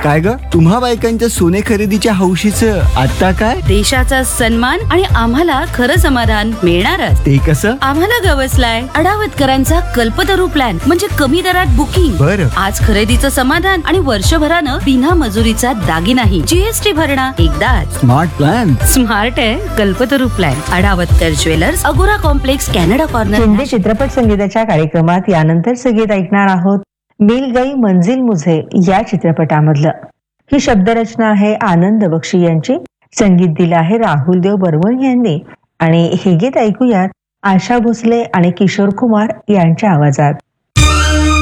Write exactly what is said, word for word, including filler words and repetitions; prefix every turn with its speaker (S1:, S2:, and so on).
S1: काय ग, तुम्हा बायकांच्या सोने खरेदीच्या हौशीचं आता काय?
S2: देशाचा सन्मान आणि आम्हाला खरं समाधान मिळणारच.
S1: ते कसं?
S2: आम्हाला गवसलाय अडावतकरांचा कल्पतरू प्लॅन, म्हणजे कमी दरात बुकिंग.
S1: बरं.
S2: आज खरेदीचं समाधान आणि वर्षभरानं बिना मजुरीचा दागिनाही. जीएसटी भरणा एकदाच.
S1: Smart plan.
S2: स्मार्ट आहे कल्पतरू प्लॅन. अडावतकर ज्वेलर्स, अगोरा कॉम्प्लेक्स, कॅनडा कॉर्नर.
S3: हिंदी चित्रपट संगीताच्या कार्यक्रमात यानंतर संगीत ऐकणार आहोत मिल गई मंजिल मुझे या चित्रपटामधलं. ही शब्दरचना आहे आनंद बक्षी यांची. संगीत दिलं आहे राहुल देव बर्मन यांनी. आणि हे गीत ऐकूयात आशा भोसले आणि किशोर कुमार यांच्या आवाजात.